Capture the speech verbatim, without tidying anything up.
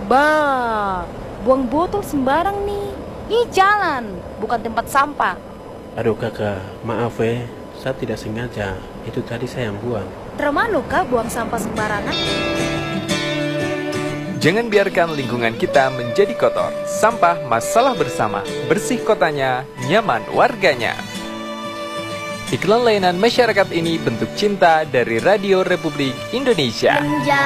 Bah, buang botol sembarang nih. Ini jalan, bukan tempat sampah. Aduh kakak, maaf eh, saya tidak sengaja. Itu tadi saya yang buang. Termalu kah buang sampah sembarangan? Jangan biarkan lingkungan kita menjadi kotor. Sampah masalah bersama. Bersih kotanya, nyaman warganya. Iklan layanan masyarakat ini bentuk cinta dari Radio Republik Indonesia.